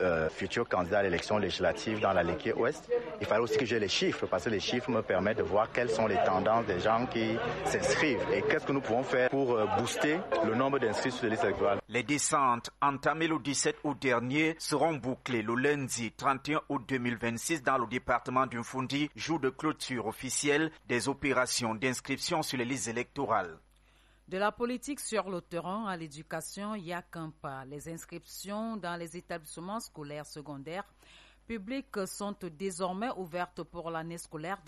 futur candidat à l'élection législative dans la Léquier Ouest, il fallait aussi que j'ai les chiffres, parce que les chiffres me permettent de voir quelles sont les tendances des gens qui s'inscrivent et qu'est-ce que nous pouvons faire pour booster le nombre d'inscrits sur les listes électorales. Les descentes entamées le 17 août dernier seront bouclées le lundi 31 août 2026 dans le département du Mfundi, jour de clôture officielle des opérations d'inscription sur les listes électorales. De la politique sur le terrain à l'éducation, il n'y a qu'un pas. Les inscriptions dans les établissements scolaires secondaires publics sont désormais ouvertes pour l'année scolaire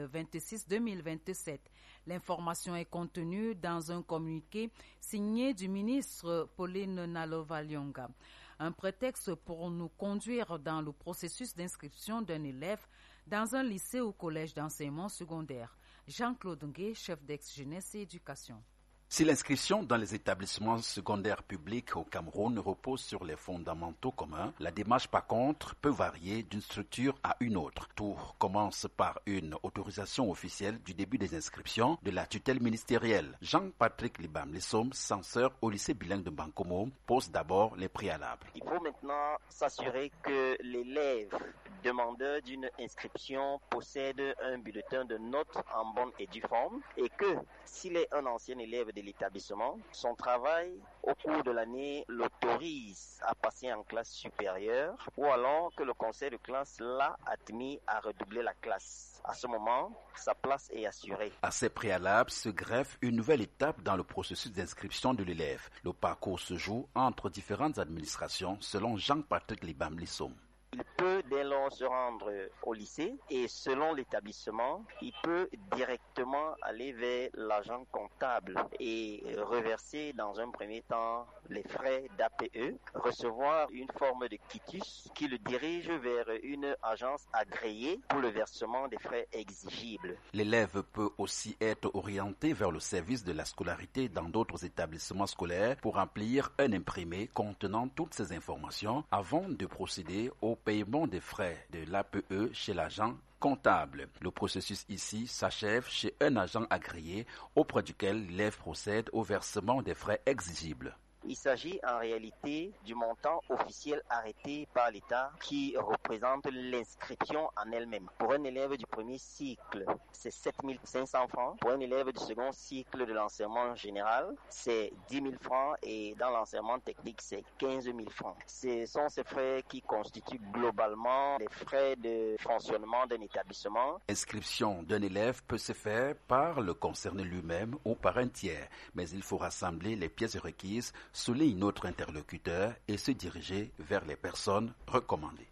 2026-2027. L'information est contenue dans un communiqué signé du ministre Pauline Nalova-Lyonga. Un prétexte pour nous conduire dans le processus d'inscription d'un élève dans un lycée ou collège d'enseignement secondaire. Jean-Claude Ngué, chef d'ex-jeunesse et éducation. Si l'inscription dans les établissements secondaires publics au Cameroun repose sur les fondamentaux communs, la démarche par contre peut varier d'une structure à une autre. Tout commence par une autorisation officielle du début des inscriptions de la tutelle ministérielle. Jean-Patrick Libam-Lissom, censeur au lycée bilingue de Bankomo, pose d'abord les préalables. Il faut maintenant s'assurer que l'élève demandeur d'une inscription possède un bulletin de notes en bonne et due forme et que s'il est un ancien élève de l'établissement, son travail au cours de l'année l'autorise à passer en classe supérieure ou alors que le conseil de classe l'a admis à redoubler la classe. À ce moment, sa place est assurée. À ces préalables se greffe une nouvelle étape dans le processus d'inscription de l'élève. Le parcours se joue entre différentes administrations selon Jean-Patrick Libam-Lissom. Il peut dès lors se rendre au lycée et selon l'établissement, il peut directement aller vers l'agent comptable et reverser dans un premier temps les frais d'APE, recevoir une forme de quitus qui le dirige vers une agence agréée pour le versement des frais exigibles. L'élève peut aussi être orienté vers le service de la scolarité dans d'autres établissements scolaires pour remplir un imprimé contenant toutes ces informations avant de procéder au paiement des frais de l'APE chez l'agent comptable. Le processus ici s'achève chez un agent agréé auprès duquel l'élève procède au versement des frais exigibles. Il s'agit en réalité du montant officiel arrêté par l'État qui représente l'inscription en elle-même. Pour un élève du premier cycle, c'est 7 500 francs. Pour un élève du second cycle de l'enseignement général, c'est 10 000 francs et dans l'enseignement technique, c'est 15 000 francs. Ce sont ces frais qui constituent globalement les frais de fonctionnement d'un établissement. L'inscription d'un élève peut se faire par le concerné lui-même ou par un tiers, mais il faut rassembler les pièces requises, souligne notre interlocuteur et se diriger vers les personnes recommandées.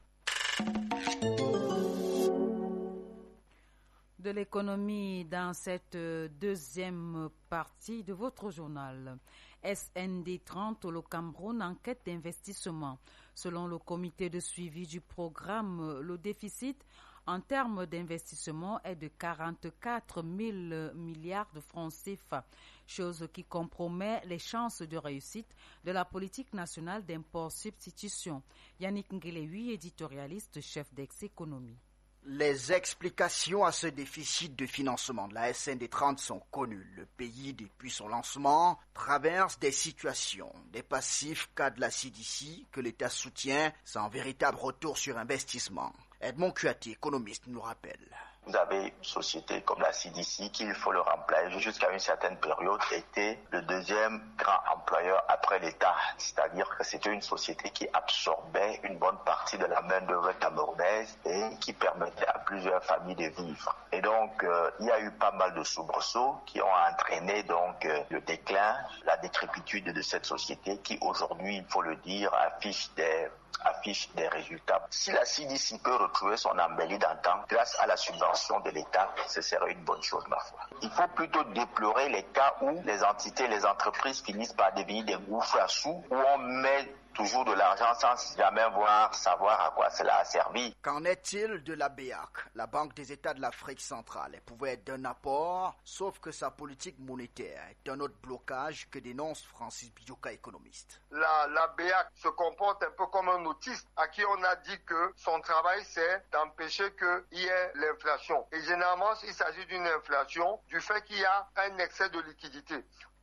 De l'économie dans cette deuxième partie de votre journal. SND 30, le Cameroun, enquête d'investissement. Selon le comité de suivi du programme, le déficit en termes d'investissement est de 44 000 milliards de francs CFA, chose qui compromet les chances de réussite de la politique nationale d'import-substitution. Yannick Ngelewi, éditorialiste, chef d'ex-économie. Les explications à ce déficit de financement de la SND 30 sont connues. Le pays, depuis son lancement, traverse des situations, des passifs cas de la CDC que l'État soutient sans véritable retour sur investissement. Edmond Kuati, économiste, nous rappelle. Vous avez une société comme la CDC qui, il faut le rappeler, jusqu'à une certaine période était le deuxième grand employeur après l'État. C'est-à-dire que c'était une société qui absorbait une bonne partie de la main-d'œuvre camerounaise et qui permettait à plusieurs familles de vivre. Et donc, il y a eu pas mal de soubresauts qui ont entraîné donc le déclin, la décrépitude de cette société qui aujourd'hui, il faut le dire, affiche des résultats. Si la CDC peut retrouver son embellie d'antan grâce à la subvention de l'État, ce serait une bonne chose, ma foi. Il faut plutôt déplorer les cas où les entités, les entreprises finissent par devenir des gouffres à sous, où on met toujours de l'argent sans jamais savoir à quoi cela a servi. Qu'en est-il de la BEAC, la Banque des États de l'Afrique centrale? Elle pouvait être d'un apport, sauf que sa politique monétaire est un autre blocage que dénonce Francis Bidjoka, économiste. La BEAC se comporte un peu comme un autiste à qui on a dit que son travail c'est d'empêcher qu'il y ait l'inflation. Et généralement, il s'agit d'une inflation du fait qu'il y a un excès de liquidité.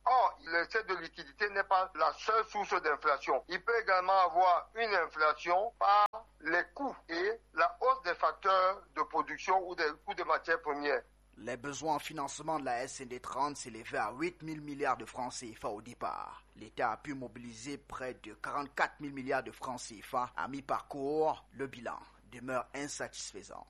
Or, l'excès de liquidité n'est pas la seule source d'inflation. Il peut également avoir une inflation par les coûts et la hausse des facteurs de production ou des coûts de matières premières. Les besoins en financement de la SND30 s'élevaient à 8 000 milliards de francs CFA au départ. L'État a pu mobiliser près de 44 000 milliards de francs CFA à mi-parcours. Le bilan demeure insatisfaisant.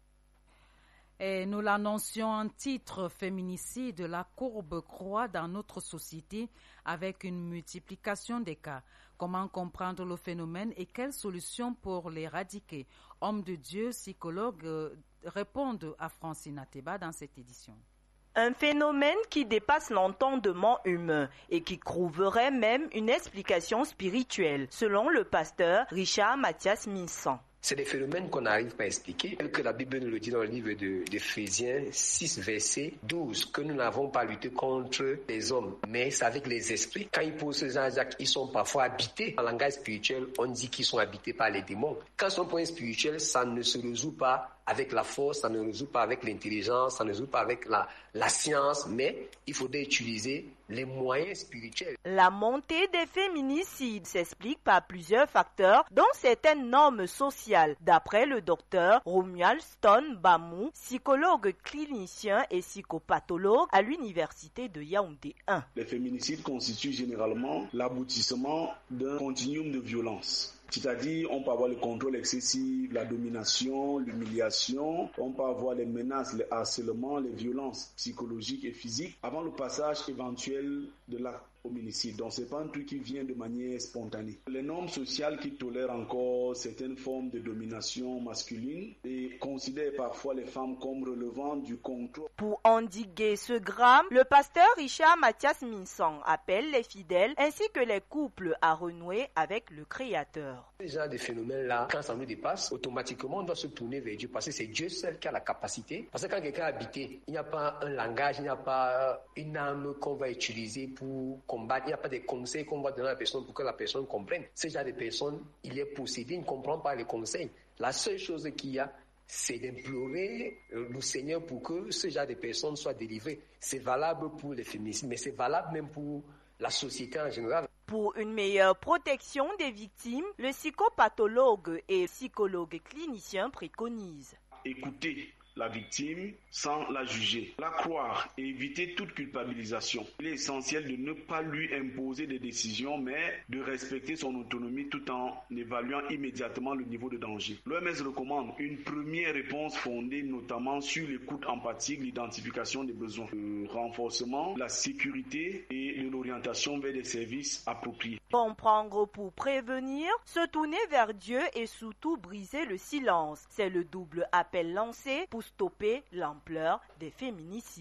Et nous l'annoncions en titre, féminicide, la courbe croît dans notre société avec une multiplication des cas. Comment comprendre le phénomène et quelles solutions pour l'éradiquer? Hommes de Dieu, psychologues, répondent à Francine Ateba dans cette édition. Un phénomène qui dépasse l'entendement humain et qui trouverait même une explication spirituelle, selon le pasteur Richard Mathias Minsan. C'est des phénomènes qu'on n'arrive pas à expliquer, tel que la Bible nous le dit dans le livre d'Éphésiens 6, verset 12, que nous n'avons pas lutté contre les hommes, mais c'est avec les esprits. Quand ils posent ce genre d'actes, ils sont parfois habités. En langage spirituel, on dit qu'ils sont habités par les démons. Quand c'est un point spirituel, ça ne se résout pas avec la force, ça ne résout pas avec l'intelligence, ça ne résout pas avec la science, mais il faudrait utiliser les moyens spirituels. La montée des féminicides s'explique par plusieurs facteurs, dont certaines normes sociales, d'après le docteur Romuald Stone Bamou, psychologue clinicien et psychopathologue à l'université de Yaoundé 1. Les féminicides constituent généralement l'aboutissement d'un continuum de violence. C'est-à-dire, on peut avoir le contrôle excessif, la domination, l'humiliation, on peut avoir les menaces, le harcèlement, les violences psychologiques et physiques avant le passage éventuel de l'acte homicide. Donc, c'est pas un truc qui vient de manière spontanée. Les normes sociales qui tolèrent encore certaines formes de domination masculine et considèrent parfois les femmes comme relevant du contrôle. Pour endiguer ce drame, le pasteur Richard Mathias Minsan appelle les fidèles ainsi que les couples à renouer avec le Créateur. Ce genre de phénomène-là, quand ça nous dépasse, automatiquement on doit se tourner vers Dieu parce que c'est Dieu seul qui a la capacité. Parce que quand quelqu'un est habité, il n'y a pas un langage, il n'y a pas une arme qu'on va utiliser pour combattre, il n'y a pas des conseils qu'on va donner à la personne pour que la personne comprenne. Ce genre de personne, il est possédé, il ne comprend pas les conseils. La seule chose qu'il y a, c'est d'implorer le Seigneur pour que ce genre de personnes soient délivrées. C'est valable pour les féminicides, mais c'est valable même pour la société en général. Pour une meilleure protection des victimes, le psychopathologue et psychologue clinicien préconisent. Écoutez la victime sans la juger, la croire et éviter toute culpabilisation. Il est essentiel de ne pas lui imposer des décisions, mais de respecter son autonomie tout en évaluant immédiatement le niveau de danger. L'OMS recommande une première réponse fondée notamment sur l'écoute empathique, l'identification des besoins, le renforcement, la sécurité et l'orientation vers des services appropriés. Comprendre pour prévenir, se tourner vers Dieu et surtout briser le silence. C'est le double appel lancé pour stopper l'ampleur des féminicides.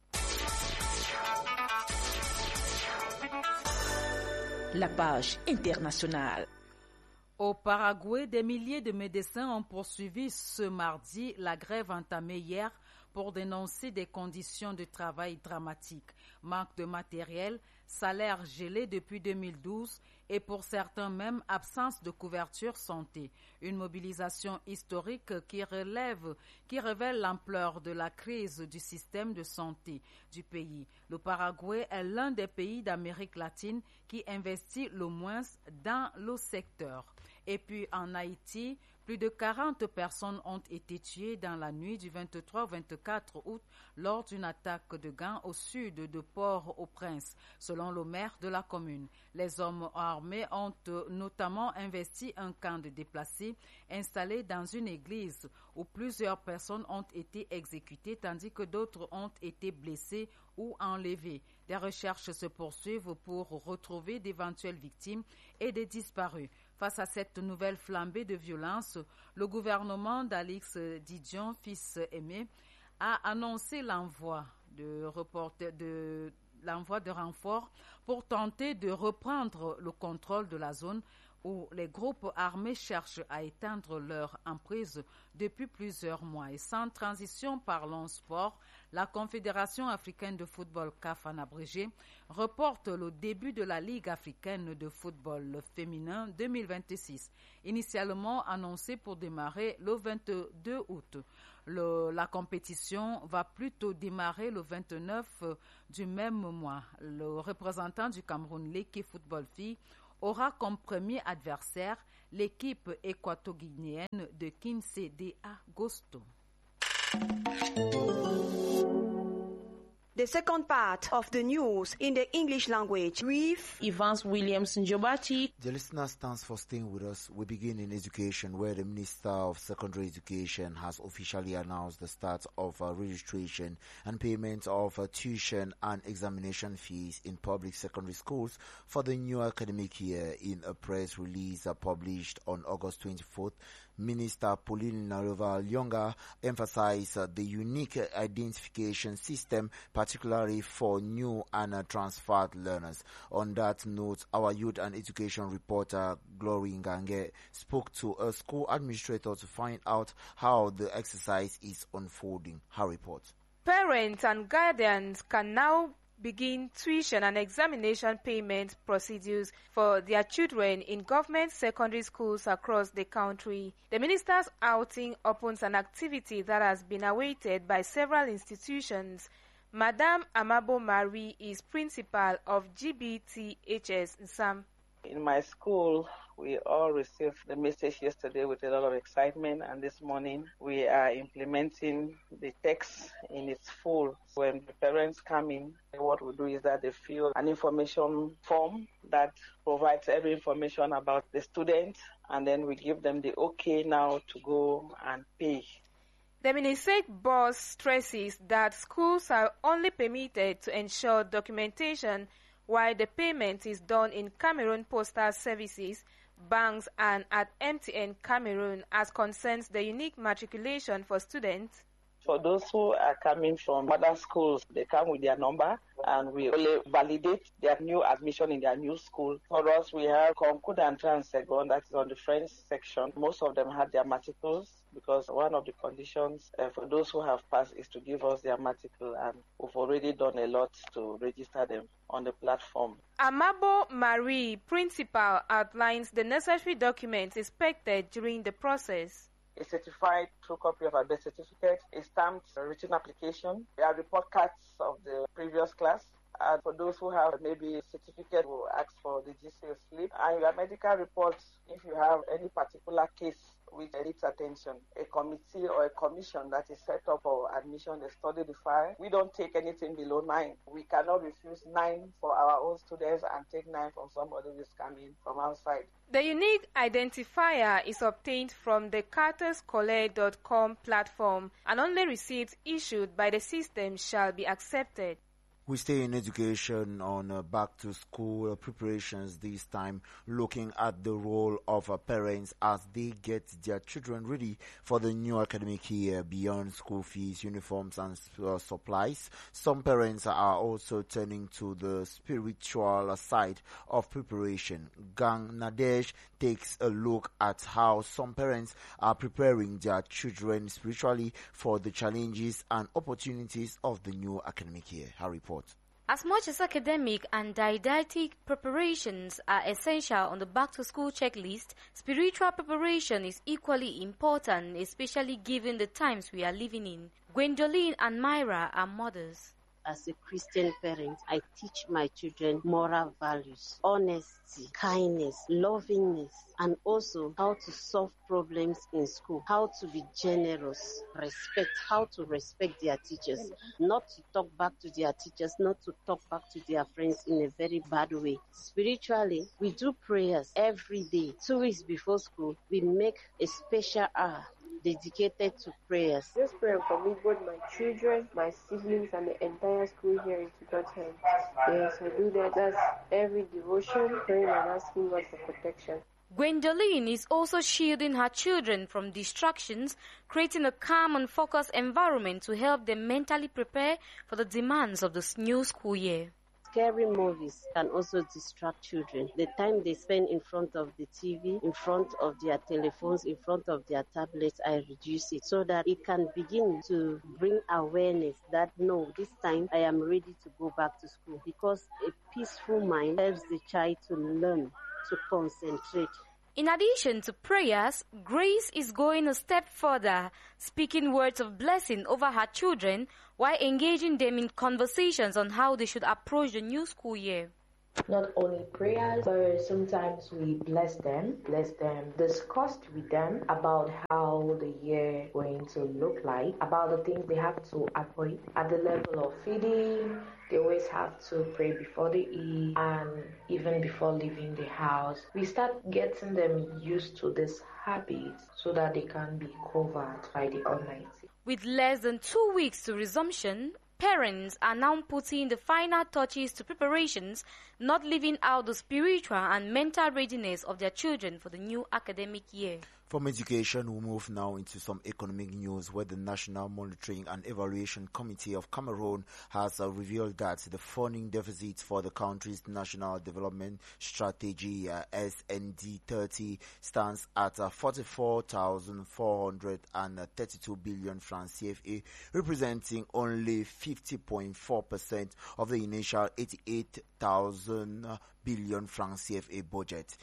La page internationale. Au Paraguay, des milliers de médecins ont poursuivi ce mardi la grève entamée hier pour dénoncer des conditions de travail dramatiques, manque de matériel, salaire gelé depuis 2012 et pour certains même absence de couverture santé. Une mobilisation historique qui révèle l'ampleur de la crise du système de santé du pays. Le Paraguay est l'un des pays d'Amérique latine qui investit le moins dans le secteur. Et puis en Haïti, plus de 40 personnes ont été tuées dans la nuit du 23 au 24 août lors d'une attaque de gangs au sud de Port-au-Prince, selon le maire de la commune. Les hommes armés ont notamment investi un camp de déplacés installé dans une église où plusieurs personnes ont été exécutées tandis que d'autres ont été blessées ou enlevées. Des recherches se poursuivent pour retrouver d'éventuelles victimes et des disparus. Face à cette nouvelle flambée de violence, le gouvernement d'Alix Didion, fils aimé, a annoncé l'envoi de renforts pour tenter de reprendre le contrôle de la zone où les groupes armés cherchent à éteindre leur emprise depuis plusieurs mois. Et sans transition, parlons sport. La Confédération africaine de football, CAF en abrégé, reporte le début de la Ligue africaine de football féminin 2026, initialement annoncé pour démarrer le 22 août. La compétition va plutôt démarrer le 29 du même mois. Le représentant du Cameroun, l'équipe football filles, aura comme premier adversaire l'équipe équato-guinéenne de Kinsé D.A. Gosto. The second part of the news in the English language with Evans Williams Njobati. The listener stands for staying with us. We begin in education, where the Minister of Secondary Education has officially announced the start of registration and payment of tuition and examination fees in public secondary schools for the new academic year. In a press release published on August 24th, Minister Pauline Narova-Lyonga emphasized the unique identification system, particularly for new and transferred learners. On that note, our youth and education reporter Glory Ngange spoke to a school administrator to find out how the exercise is unfolding. Her report. Parents and guardians can now begin tuition and examination payment procedures for their children in government secondary schools across the country. The minister's outing opens an activity that has been awaited by several institutions. Madame Amabo Marie is principal of GBTHS Nsam. In my school, we all received the message yesterday with a lot of excitement, and this morning we are implementing the text in its full. When the parents come in, what we do is that they fill an information form that provides every information about the student, and then we give them the okay now to go and pay. The MINISEC boss stresses that schools are only permitted to ensure documentation while the payment is done in Cameroon Postal Services, banks and at MTN Cameroon as concerns the unique matriculation for students. For those who are coming from other schools, they come with their number and we only validate their new admission in their new school. For us, we have Concours d'entrée en seconde, that is on the French section. Most of them had their matricles because one of the conditions for those who have passed is to give us their matricle, and we've already done a lot to register them on the platform. Amabo Marie, principal, outlines the necessary documents expected during the process. A certified true copy of our birth certificate, a stamped written application, a report cards of the previous class, and for those who have maybe a certificate, we'll ask for the GCA slip, and your medical reports if you have any particular case which needs attention. A committee or a commission that is set up for admission, they study the file. We don't take anything below 9. We cannot refuse 9 for our own students and take 9 from somebody who is coming from outside. The unique identifier is obtained from the carterscolaire.com platform, and only receipts issued by the system shall be accepted. We stay in education on back-to-school preparations, this time looking at the role of parents as they get their children ready for the new academic year. Beyond school fees, uniforms and supplies, some parents are also turning to the spiritual side of preparation. Gang Nadesh takes a look at how some parents are preparing their children spiritually for the challenges and opportunities of the new academic year. Her report. As much as academic and didactic preparations are essential on the back-to-school checklist, spiritual preparation is equally important, especially given the times we are living in. Gwendoline and Myra are mothers. As a Christian parent, I teach my children moral values, honesty, kindness, lovingness, and also how to solve problems in school, how to be generous, how to respect their teachers, not to talk back to their teachers, not to talk back to their friends in a very bad way. Spiritually, we do prayers every day. 2 weeks before school, we make a special hour dedicated to prayers. This prayer commit both my children, my siblings, and the entire school here into God's hands. Yes, I do that. That's every devotion, praying and asking God for protection. Gwendoline is also shielding her children from distractions, creating a calm and focused environment to help them mentally prepare for the demands of this new school year. scary movies can also distract children. The time they spend in front of the TV, in front of their telephones, in front of their tablets, I reduce it so that it can begin to bring awareness that no, this time I am ready to go back to school, because a peaceful mind helps the child to learn, to concentrate. In addition to prayers, Grace is going a step further, speaking words of blessing over her children while engaging them in conversations on how they should approach the new school year. Not only prayers, but sometimes we bless them, discuss with them about how the year is going to look like, about the things they have to avoid at the level of feeding. They always have to pray before they eat and even before leaving the house. We start getting them used to this habit so that they can be covered by the Almighty. With less than 2 weeks to resumption, parents are now putting the final touches to preparations, not leaving out the spiritual and mental readiness of their children for the new academic year. From education, we move now into some economic news, where the National Monitoring and Evaluation Committee of Cameroon has revealed that the funding deficit for the country's National Development Strategy SND30 stands at 44,432 billion francs CFA, representing only 50.4% of the initial 88,000 billion francs CFA budget.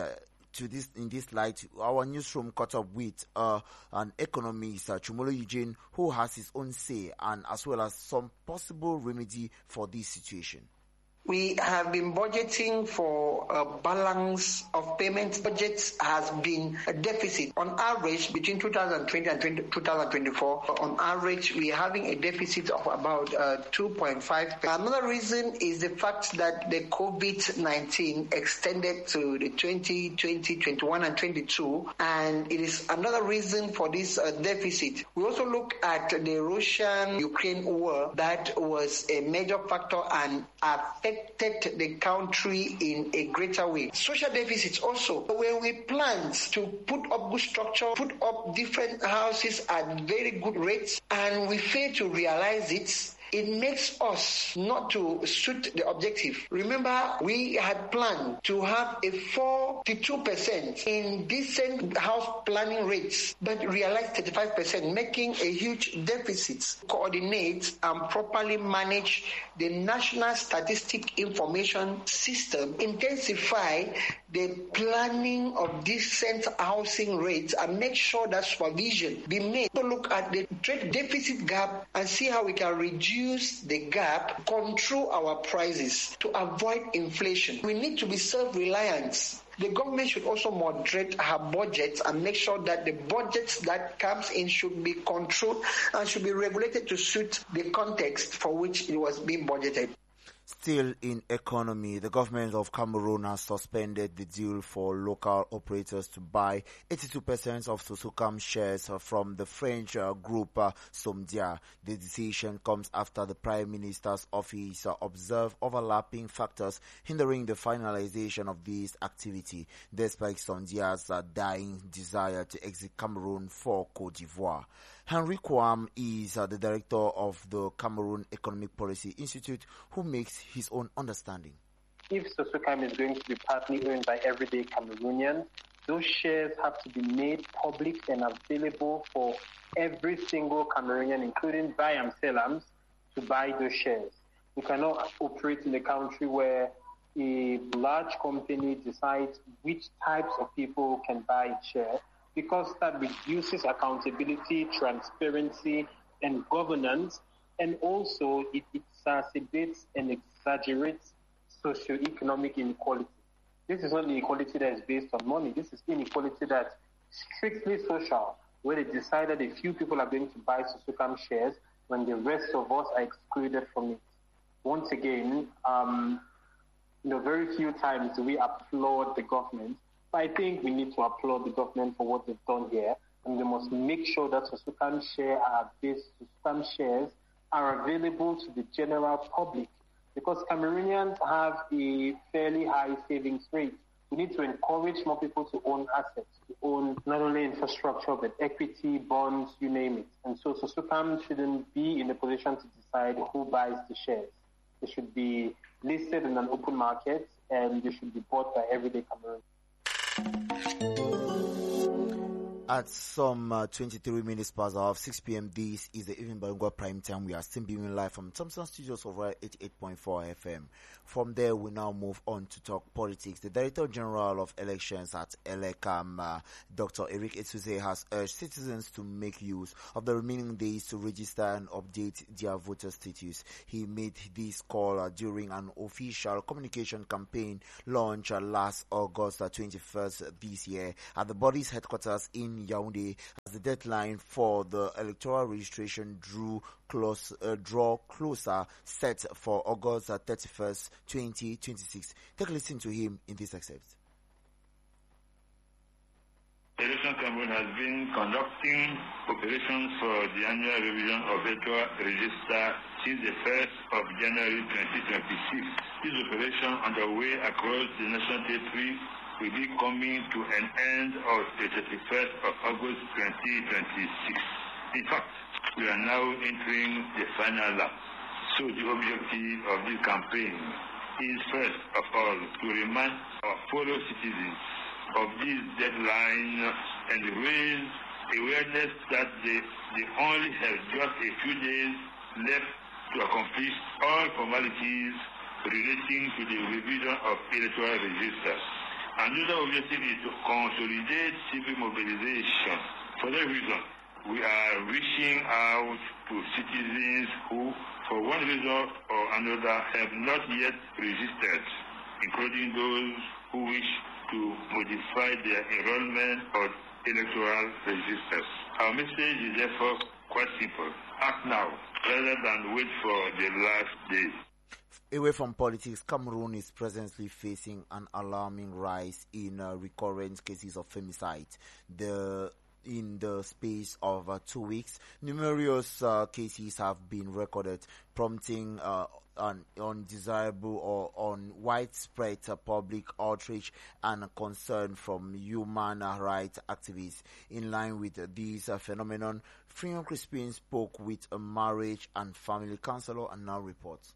In this light, our newsroom caught up with an economist, Chumolo Eugene, who has his own say and as well as some possible remedy for this situation. We have been budgeting for a balance of payments. Budget has been a deficit. On average, between 2020 and 2024, on average, we are having a deficit of about 2.5%. Another reason is the fact that the COVID-19 extended to the 2020, 21, and 22, and it is another reason for this deficit. We also look at the Russian-Ukraine war. That was a major factor and affected the country in a greater way. Social deficits also. When we planned to put up good structure, put up different houses at very good rates, and we fail to realize it, it makes us not to suit the objective. Remember, we had planned to have a 42% in decent house planning rates, but realized 35%, making a huge deficit. Coordinate and properly manage the National Statistic Information System, intensify the planning of decent housing rates, and make sure that supervision be made to look at the trade deficit gap and see how we can reduce the gap, control our prices to avoid inflation. We need to be self-reliant. The government should also moderate her budgets and make sure that the budgets that comes in should be controlled and should be regulated to suit the context for which it was being budgeted. Still in economy, the government of Cameroon has suspended the deal for local operators to buy 82% of Sosokam shares from the French group Somdia. The decision comes after the Prime Minister's office observed overlapping factors hindering the finalization of this activity, despite Somdia's dying desire to exit Cameroon for Côte d'Ivoire. Henry Kwam is the director of the Cameroon Economic Policy Institute, who makes his own understanding. If Sosokam is going to be partly owned by everyday Cameroonians, those shares have to be made public and available for every single Cameroonian, including Bayam-Selams, to buy those shares. We cannot operate in a country where a large company decides which types of people can buy shares, because that reduces accountability, transparency, and governance, and also it exacerbates and exaggerates socioeconomic inequality. This is not inequality that is based on money. This is inequality that's strictly social, where they decide that a few people are going to buy Sosokam shares when the rest of us are excluded from it. Once again, very few times do we applaud the government. I think we need to applaud the government for what they've done here, and we must make sure that Sosokam shares are available to the general public, because Cameroonians have a fairly high savings rate. We need to encourage more people to own assets, to own not only infrastructure, but equity, bonds, you name it. And so Sosokam shouldn't be in a position to decide who buys the shares. They should be listed in an open market and they should be bought by everyday Cameroonians. At some 23 minutes past 6 p.m. This is the Evening Balungwa Prime Time. We are still being live from Thompson Studios over 88.4 FM. From there, we now move on to talk politics. The Director General of Elections at ELECAM, Dr. Eric Etsuze, has urged citizens to make use of the remaining days to register and update their voter status. He made this call during an official communication campaign launched last August 21st this year at the body's headquarters in Yaoundé, as the deadline for the electoral registration draw closer, set for August 31st, 2026. Take a listen to him in this excerpt. Election Cameroon has been conducting operations for the annual revision of electoral register since the 1st of January 2026. This operation underway across the national territory will be coming to an end on the 31st of August 2026. In fact, we are now entering the final lap. So the objective of this campaign is first of all to remind our fellow citizens of this deadline and raise awareness that they only have just a few days left to accomplish all formalities relating to the revision of electoral registers. Another objective is to consolidate civil mobilization. For that reason, we are reaching out to citizens who, for one reason or another, have not yet registered, including those who wish to modify their enrollment on electoral registers. Our message is therefore quite simple. Act now, rather than wait for the last day. Away from politics, Cameroon is presently facing an alarming rise in recurrent cases of femicide. In the space of 2 weeks, numerous cases have been recorded, prompting an undesirable or widespread public outrage and concern from human rights activists. In line with this phenomenon, Freeman Crispin spoke with a marriage and family counselor and now reports.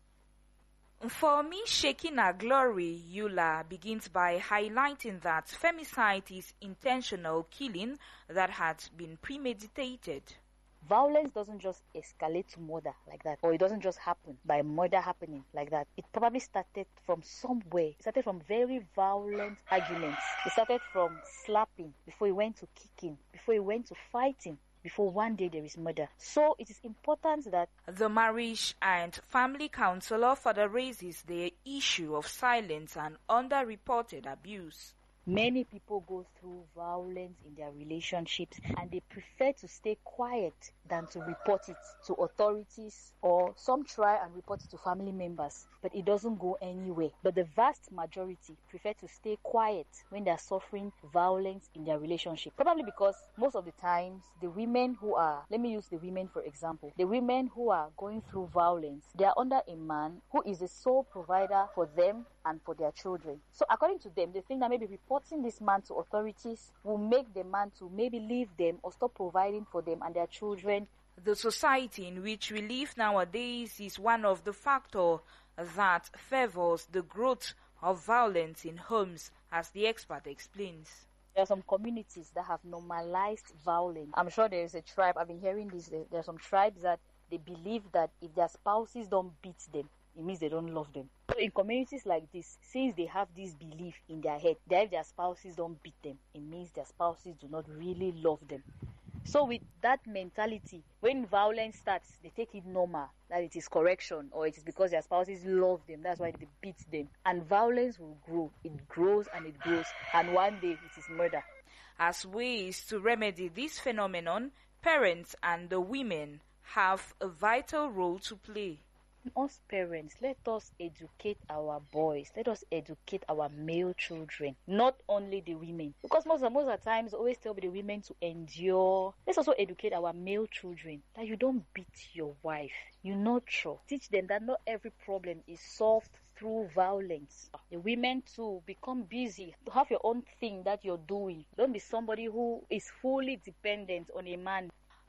For me, Shekina Glory Eula begins by highlighting that femicide is intentional killing that had been premeditated. Violence doesn't just escalate to murder like that, or it doesn't just happen by murder happening like that. It probably started from somewhere. It started from very violent arguments. It started from slapping before it went to kicking, before it went to fighting. Before one day there is murder. So it is important that the marriage and family counselor further raises the issue of silence and underreported abuse. Many people go through violence in their relationships and they prefer to stay quiet than to report it to authorities, or some try and report it to family members, but it doesn't go anywhere. But the vast majority prefer to stay quiet when they are suffering violence in their relationship. Probably because most of the times the women who are, let me use the women for example, the women who are going through violence, they are under a man who is the sole provider for them and for their children. So according to them, they think that maybe reporting this man to authorities will make the man to maybe leave them or stop providing for them and their children. The society in which we live nowadays is one of the factors that favors the growth of violence in homes, as the expert explains. There are some communities that have normalized violence. I'm sure there is a tribe, I've been hearing this, there are some tribes that they believe that if their spouses don't beat them, it means they don't love them. So in communities like this, since they have this belief in their head that if their spouses don't beat them, it means their spouses do not really love them. So with that mentality, when violence starts, they take it normal, that it is correction, or it is because their spouses love them, that's why they beat them. And violence will grow. It grows and it grows, and one day it is murder. As ways to remedy this phenomenon, parents and the women have a vital role to play. Us parents, let us educate our boys, let us educate our male children, not only the women. Because most of the times, always tell the women to endure. Let's also educate our male children that you don't beat your wife, you nurture. Teach them that not every problem is solved through violence. The women too, become busy. Have your own thing that you're doing. Don't be somebody who is fully dependent on a man.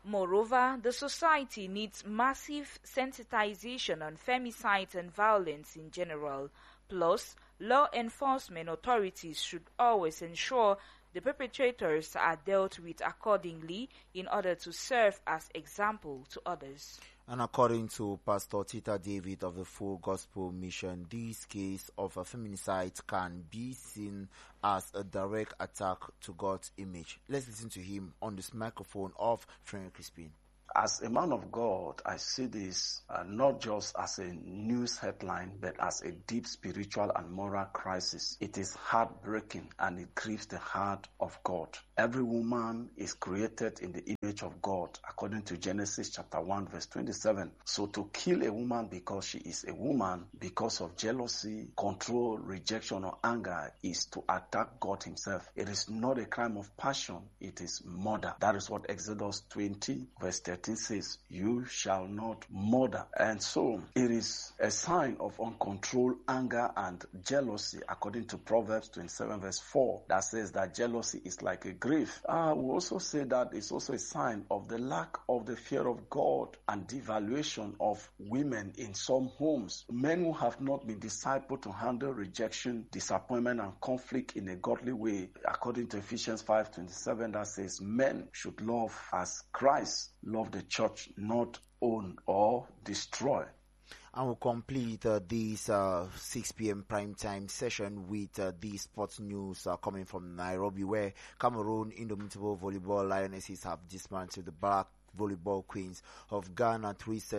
Moreover, the society needs massive sensitization on femicide and violence in general. Plus, law enforcement authorities should always ensure the perpetrators are dealt with accordingly in order to serve as example to others. And according to Pastor Tita David of the Full Gospel Mission, this case of a feminicide can be seen as a direct attack to God's image. Let's listen to him on this microphone of Frank Crispin. As a man of God, I see this not just as a news headline, but as a deep spiritual and moral crisis. It is heartbreaking and it grieves the heart of God. Every woman is created in the image of God, according to Genesis chapter 1, verse 27. So to kill a woman because she is a woman, because of jealousy, control, rejection, or anger, is to attack God himself. It is not a crime of passion, it is murder. That is what Exodus 20, verse 13 says, you shall not murder. And so it is a sign of uncontrolled anger and jealousy, according to Proverbs 27, verse 4, that says that jealousy is like a grief. We also say that it's also a sign of the lack of the fear of God and devaluation of women in some homes. Men who have not been discipled to handle rejection, disappointment, and conflict in a godly way, according to Ephesians 5:27, that says men should love as Christ loved the church, not own or destroy. And we'll complete this 6 p.m. primetime session with the sports news coming from Nairobi, where Cameroon Indomitable Volleyball Lionesses have dismantled the Black Volleyball Queens of Ghana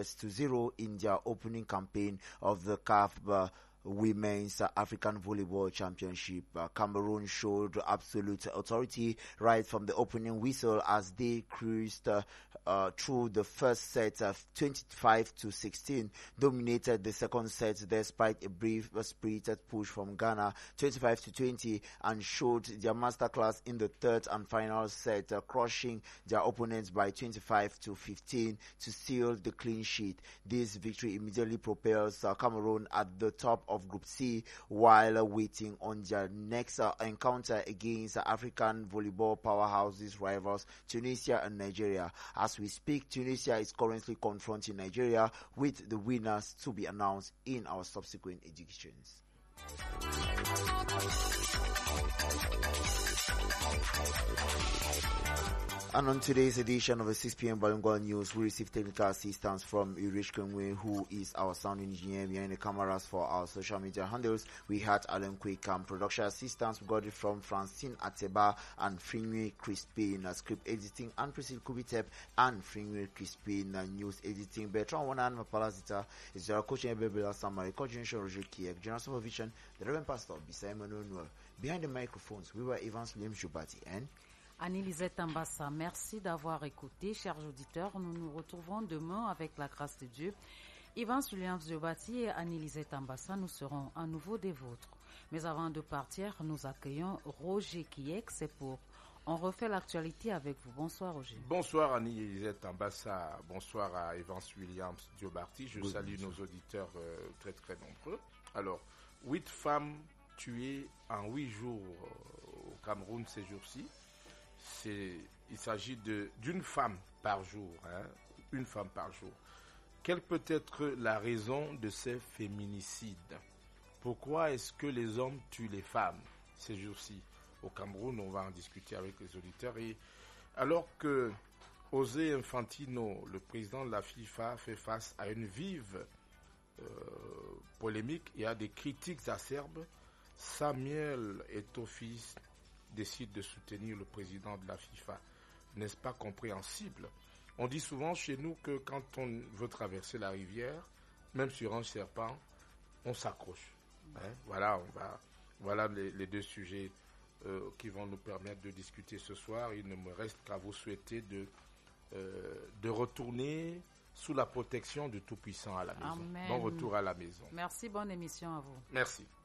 3-0 in their opening campaign of the CAF Women's African Volleyball Championship. Cameroon showed absolute authority right from the opening whistle as they cruised through the first set 25-16, dominated the second set despite a brief spirited push from Ghana 25-20, and showed their masterclass in the third and final set, crushing their opponents by 25-15 to seal the clean sheet. This victory immediately propels Cameroon at the top of Group C, while waiting on their next encounter against African volleyball powerhouses rivals Tunisia and Nigeria. As we speak, Tunisia is currently confronting Nigeria, with the winners to be announced in our subsequent editions. And on today's edition of the 6 p.m. Bilingual News, we receive technical assistance from Irish Kenwe, who is our sound engineer behind the cameras for our social media handles. We had Alan Kwekam. Production assistance, we got it from Francine Ateba and Frinwe Crispin. Script editing, and Priscilla Kubitep and Frinwe Crispin. News editing, Bertrand Wanan Mapalazita. Is there a coaching Bebela Samari, coordination Roger Kiek, general supervision, the Reverend Pastor Bisay Emmanuel. Behind the microphones, we were Evans William Jubati and Annie-Lisette Ambassa, merci d'avoir écouté, chers auditeurs. Nous nous retrouvons demain avec la grâce de Dieu. Evans Williams Jobati et Annie-Lisette Ambassa, nous serons à nouveau des vôtres. Mais avant de partir, nous accueillons Roger Kiek. C'est pour On refait l'actualité avec vous. Bonsoir Roger. Bonsoir Annie-Lisette Ambassa. Bonsoir à Evans Williams Jobati. Je salue nos auditeurs très très nombreux. Alors, 8 femmes tuées en 8 jours au Cameroun ces jours-ci. Il s'agit d'une femme par jour, une femme par jour. Quelle peut être la raison de ces féminicides? Pourquoi est-ce que les hommes tuent les femmes ces jours-ci au Cameroun? On va en discuter avec les auditeurs. Et alors que José Infantino, le président de la FIFA, fait face à une vive polémique et à des critiques acerbes, Samuel Eto'o-Fils décide de soutenir le président de la FIFA. N'est-ce pas compréhensible? On dit souvent chez nous que quand on veut traverser la rivière, même sur un serpent, on s'accroche. Voilà les deux sujets qui vont nous permettre de discuter ce soir. Il ne me reste qu'à vous souhaiter de retourner sous la protection du Tout-Puissant à la maison. Amen. Bon retour à la maison. Merci, bonne émission à vous. Merci.